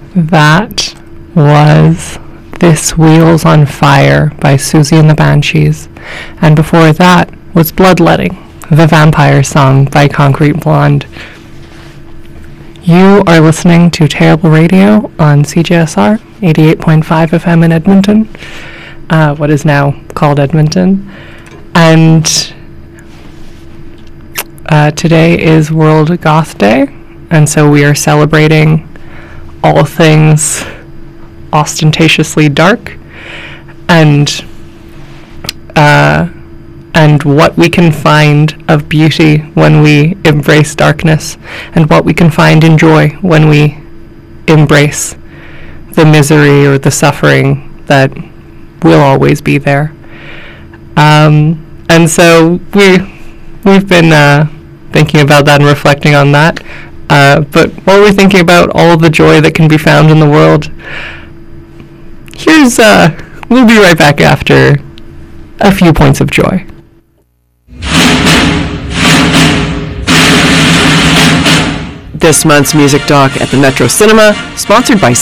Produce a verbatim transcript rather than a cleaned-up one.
That was This Wheel's on Fire by Susie and the Banshees. And before that was Bloodletting, the Vampire Song by Concrete Blonde. You are listening to Terrible Radio on C J S R, eighty-eight point five F M in Edmonton, uh, what is now called Edmonton. And uh, today is World Goth Day, and so we are celebrating all things ostentatiously dark and uh, and what we can find of beauty when we embrace darkness, and what we can find in joy when we embrace the misery or the suffering that will always be there. Um, and so we we've been uh, thinking about that and reflecting on that. Uh, but while we're thinking about all of the joy that can be found in the world, here's, uh, we'll be right back after a few points of joy. This month's Music Doc at the Metro Cinema, sponsored by